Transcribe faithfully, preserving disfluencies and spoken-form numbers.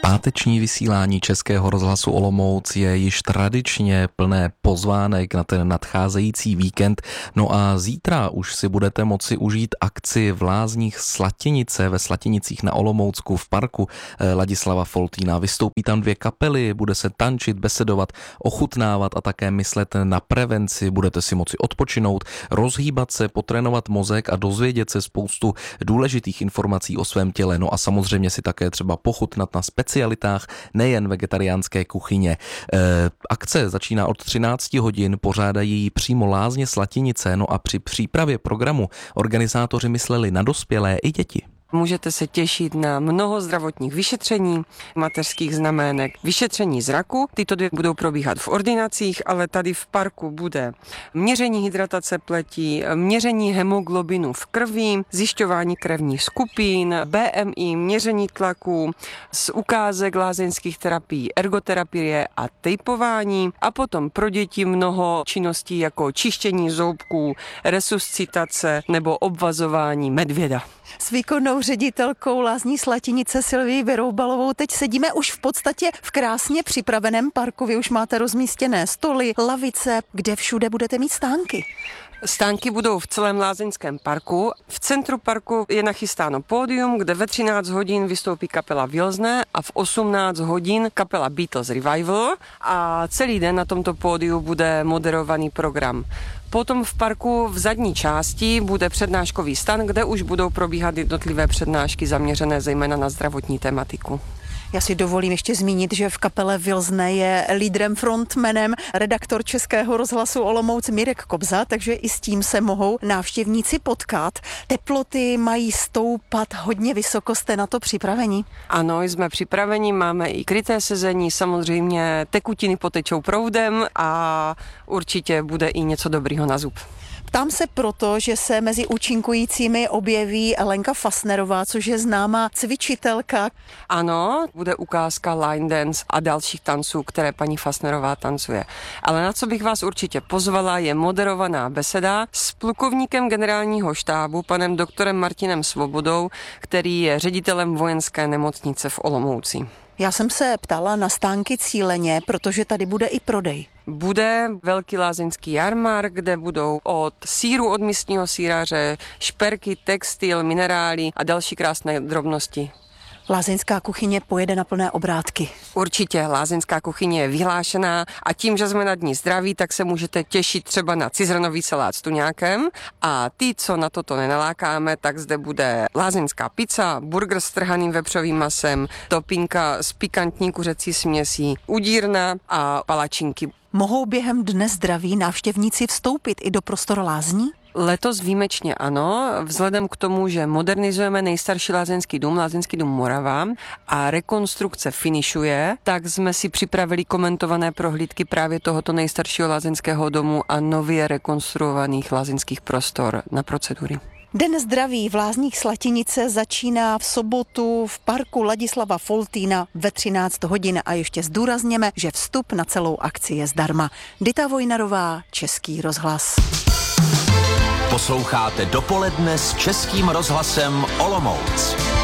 Páteční vysílání Českého rozhlasu Olomouc je již tradičně plné pozvánek na ten nadcházející víkend. No a zítra už si budete moci užít akci v Lázních Slatinice ve Slatinicích na Olomoucku v parku Ladislava Foltýna. Vystoupí tam dvě kapely, bude se tančit, besedovat, ochutnávat a také myslet na prevenci. Budete si moci odpočinout, rozhýbat se, potrénovat mozek a dozvědět se spoustu důležitých informací o svém těle. No a samozřejmě si také třeba pochutnat na specialitách, nejen vegetariánské kuchyně. E, akce začíná od třinácti hodin, pořádají ji přímo Lázně Slatinice, no a při přípravě programu organizátoři mysleli na dospělé i děti. Můžete se těšit na mnoho zdravotních vyšetření, mateřských znamének, vyšetření zraku. Tyto dvě budou probíhat v ordinacích, ale tady v parku bude měření hydratace pleti, měření hemoglobinu v krvi, zjišťování krevních skupin, B M I, měření tlaku, z ukázek lázeňských terapií, ergoterapie a tejpování a potom pro děti mnoho činností jako čištění zoubků, resuscitace nebo obvazování medvěda. S výkonnou ředitelkou Lázní Slatinice Silvií Vyroubalovou teď sedíme už v podstatě v krásně připraveném parku. Vy už máte rozmístěné stoly, lavice, kde všude budete mít stánky. Stánky budou v celém lázeňském parku. V centru parku je nachystáno pódium, kde ve třináct hodin vystoupí kapela Vilsne a v osmnáct hodin kapela Beatles Revival a celý den na tomto pódiu bude moderovaný program. Potom v parku v zadní části bude přednáškový stan, kde už budou probíhat jednotlivé přednášky zaměřené zejména na zdravotní tematiku. Já si dovolím ještě zmínit, že v kapele Vilsne je lídrem, frontmanem, redaktor Českého rozhlasu Olomouc Mirek Kobza, takže i s tím se mohou návštěvníci potkat. Teploty mají stoupat hodně vysoko, jste na to připraveni? Ano, jsme připraveni, máme i kryté sezení, samozřejmě tekutiny potečou proudem a určitě bude i něco dobrýho na zub. Ptám se proto, že se mezi účinkujícími objeví Lenka Fassnerová, což je známá cvičitelka. Ano, bude ukázka line dance a dalších tanců, které paní Fassnerová tancuje. Ale na co bych vás určitě pozvala, je moderovaná beseda s plukovníkem generálního štábu, panem doktorem Martinem Svobodou, který je ředitelem vojenské nemocnice v Olomouci. Já jsem se ptala na stánky cíleně, protože tady bude i prodej. Bude velký lázeňský jarmark, kde budou od sýru od místního sýraře, šperky, textil, minerály a další krásné drobnosti. Lázeňská kuchyně pojede na plné obrátky. Určitě, lázeňská kuchyně je vyhlášená a tím, že jsme na dní zdraví, tak se můžete těšit třeba na cizrnový salát s tuňákem a ty, co na toto nenalákáme, tak zde bude lázeňská pizza, burger s trhaným vepřovým masem, topinka s pikantní kuřecí směsí, udírna a palačinky. Mohou během Dne zdraví návštěvníci vstoupit i do prostor lázní? Letos výjimečně ano, vzhledem k tomu, že modernizujeme nejstarší lázeňský dům, Lázeňský dům Morava a rekonstrukce finišuje, tak jsme si připravili komentované prohlídky právě tohoto nejstaršího lázeňského domu a nově rekonstruovaných lázeňských prostor na procedury. Den zdraví v Lázních Slatinice začíná v sobotu v parku Ladislava Foltýna ve třináct hodin a ještě zdůrazněme, že vstup na celou akci je zdarma. Dita Vojnarová, Český rozhlas. Posloucháte Dopoledne s Českým rozhlasem Olomouc.